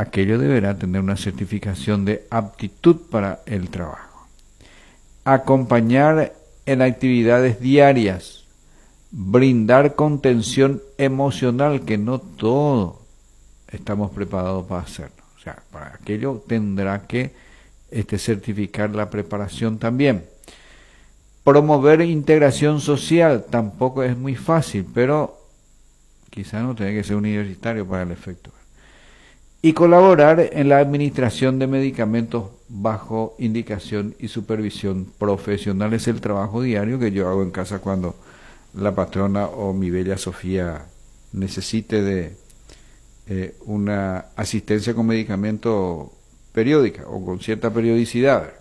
aquello deberá tener una certificación de aptitud para el trabajo. Acompañar en actividades diarias, brindar contención emocional, que no todo estamos preparados para hacerlo. O sea, para aquello tendrá que certificar la preparación también. Promover integración social tampoco es muy fácil, pero quizás no tenga que ser universitario para el efecto. Y colaborar en la administración de medicamentos bajo indicación y supervisión profesional es el trabajo diario que yo hago en casa cuando la patrona o mi bella Sofía necesite de una asistencia con medicamento periódica o con cierta periodicidad.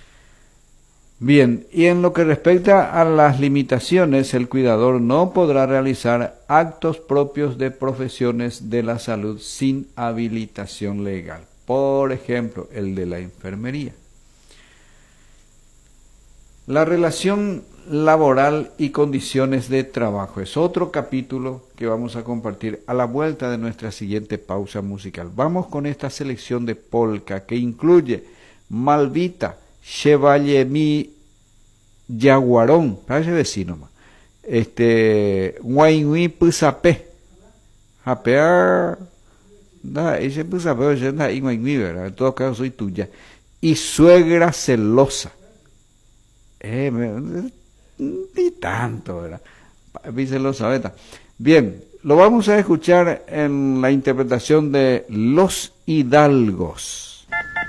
Bien, y en lo que respecta a las limitaciones, el cuidador no podrá realizar actos propios de profesiones de la salud sin habilitación legal. Por ejemplo, el de la enfermería. La relación laboral y condiciones de trabajo es otro capítulo que vamos a compartir a la vuelta de nuestra siguiente pausa musical. Vamos con esta selección de polka que incluye Malvita, Chevalier Mi Yaguarón, parece vecino más. Guayngui Pusapé. Japear. Ese Pusapé, ese es Guayngui, ¿verdad? En todo caso, soy tuya. Y Suegra Celosa. Ni tanto, ¿verdad? Celosa, ¿verdad? Bien, lo vamos a escuchar en la interpretación de Los Hidalgos.